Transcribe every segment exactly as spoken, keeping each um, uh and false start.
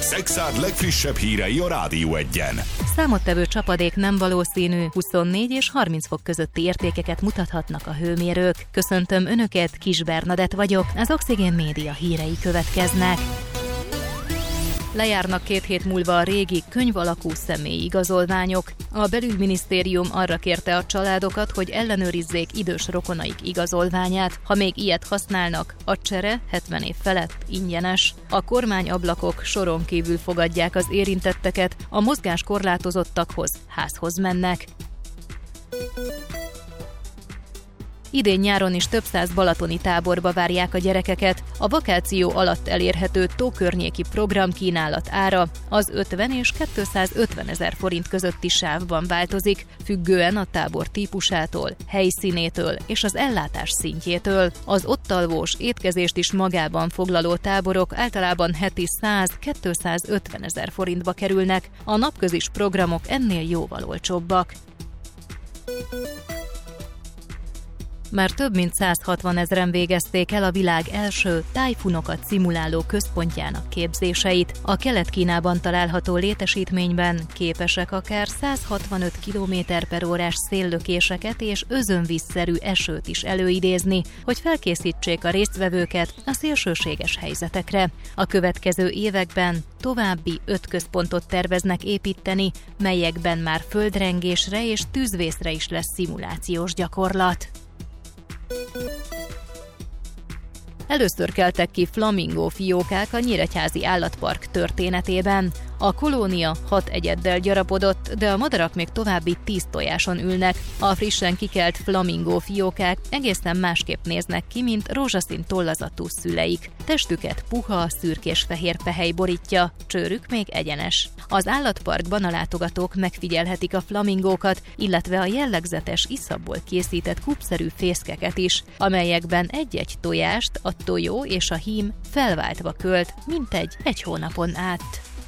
Szekszárd legfrissebb hírei a Rádió Egyen. Számottevő csapadék nem valószínű, huszonnégy és harminc fok közötti értékeket mutathatnak a hőmérők. Köszöntöm Önöket, Kis Bernadett vagyok, az Oxigén Média hírei következnek. Lejárnak két hét múlva a régi könyv alakú személyi igazolványok. A belügyminisztérium arra kérte a családokat, hogy ellenőrizzék idős rokonaik igazolványát. Ha még ilyet használnak, a csere hetven év felett ingyenes. A kormányablakok soron kívül fogadják az érintetteket, a mozgáskorlátozottakhoz házhoz mennek. Idén nyáron is több száz balatoni táborba várják a gyerekeket. A vakáció alatt elérhető tókörnyéki programkínálat ára az ötven és kétszázötven ezer forint közötti sávban változik, függően a tábor típusától, helyszínétől és az ellátás szintjétől. Az ott alvós, étkezést is magában foglaló táborok általában heti száz-kétszázötven ezer forintba kerülnek, a napközis programok ennél jóval olcsóbbak. Már több mint száz hatvan ezren végezték el a világ első tájfunokat szimuláló központjának képzéseit. A Kelet-Kínában található létesítményben képesek akár száz hatvanöt kilométer per órás széllökéseket és özönvízszerű esőt is előidézni, hogy felkészítsék a résztvevőket a szélsőséges helyzetekre. A következő években további öt központot terveznek építeni, melyekben már földrengésre és tűzvészre is lesz szimulációs gyakorlat. Először keltek ki flamingó fiókák a Nyíregyházi Állatpark történetében. A kolónia hat egyeddel gyarapodott, de a madarak még további tíz tojáson ülnek. A frissen kikelt flamingó fiókák egészen másképp néznek ki, mint rózsaszín tollazatú szüleik. Testüket puha, szürkés-fehér pehely borítja, csőrük még egyenes. Az állatparkban a látogatók megfigyelhetik a flamingókat, illetve a jellegzetes iszapból készített kupszerű fészkeket is, amelyekben egy-egy tojást a tojó és a hím felváltva költ mintegy egy hónapon át.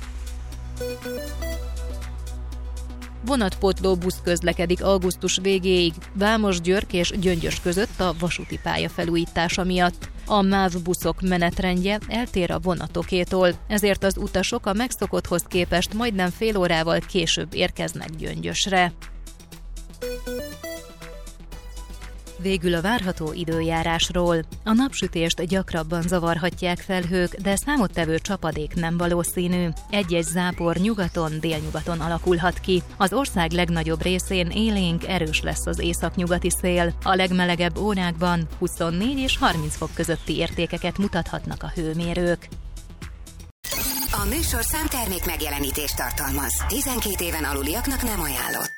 Vonatpótló busz közlekedik augusztus végéig Vámos-György és Gyöngyös között a vasúti pálya felújítása miatt. A MÁV buszok menetrendje eltér a vonatokétól, ezért az utasok a megszokotthoz képest majdnem fél órával később érkeznek Gyöngyösre. Végül a várható időjárásról. A napsütést gyakrabban zavarhatják felhők, de számottevő csapadék nem valószínű. Egy-egy zápor nyugaton, délnyugaton alakulhat ki. Az ország legnagyobb részén élénk, erős lesz az északnyugati szél. A legmelegebb órákban huszonnégy és harminc fok közötti értékeket mutathatnak a hőmérők. A műsor számtermék megjelenítést tartalmaz. tizenkét éven aluliaknak nem ajánlott.